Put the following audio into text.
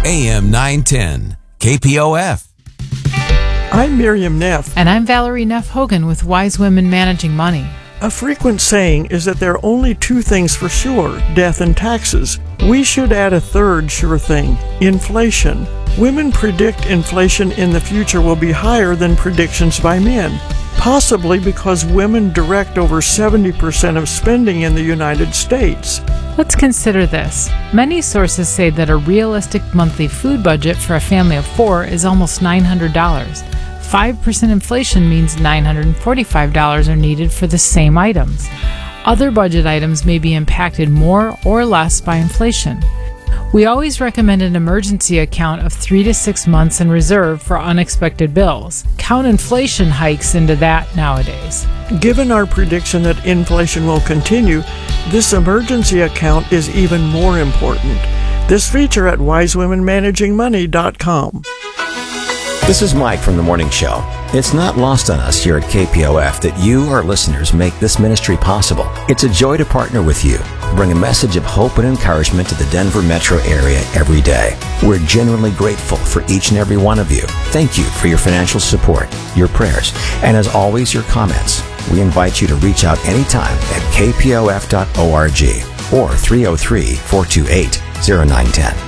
AM 910, KPOF. I'm Miriam Neff. And I'm Valerie Neff Hogan with Wise Women Managing Money. A frequent saying is that there are only two things for sure, death and taxes. We should add a third sure thing, inflation. Women predict inflation in the future will be higher than predictions by men, possibly because women direct over 70% of spending in the United States. Let's consider this. Many sources say that a realistic monthly food budget for a family of 4 is almost $900. 5% inflation means $945 are needed for the same items. Other budget items may be impacted more or less by inflation. We always recommend an emergency account of 3 to 6 months in reserve for unexpected bills. Count inflation hikes into that nowadays. Given our prediction that inflation will continue, this emergency account is even more important. This feature at wisewomenmanagingmoney.com. This is Mike from The Morning Show. It's not lost on us here at KPOF that you, our listeners, make this ministry possible. It's a joy to partner with you, bring a message of hope and encouragement to the Denver metro area every day. We're genuinely grateful for each and every one of you. Thank you for your financial support, your prayers, and as always, your comments. We invite you to reach out anytime at kpof.org or 303-428-0910.